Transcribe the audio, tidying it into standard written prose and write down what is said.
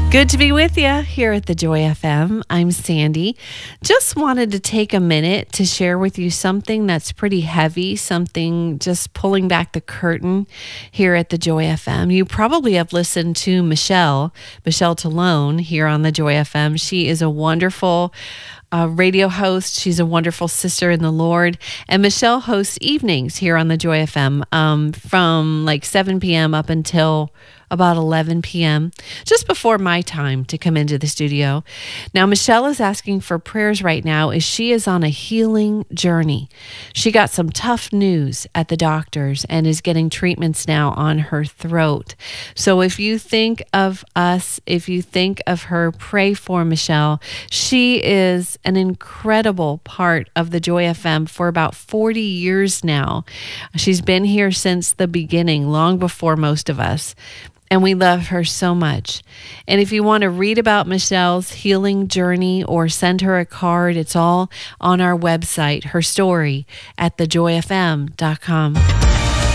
Good to be with you here at the Joy FM. I'm Sandy. Just wanted to take a minute to share with you something that's pretty heavy, something just pulling back the curtain here at the Joy FM. You probably have listened to Michelle Talone here on the Joy FM. She is a wonderful radio host. She's a wonderful sister in the Lord. And Michelle hosts evenings here on the Joy FM from like 7 p.m. up until about 11 p.m., just before my time to come into the studio. Now, Michelle is asking for prayers right now as she is on a healing journey. She got some tough news at the doctors and is getting treatments now on her throat. So if you think of us, if you think of her, pray for Michelle. She is an incredible part of the Joy FM for about 40 years now. She's been here since the beginning, long before most of us. And we love her so much. And if you want to read about Michelle's healing journey or send her a card, it's all on our website, her story at thejoyfm.com.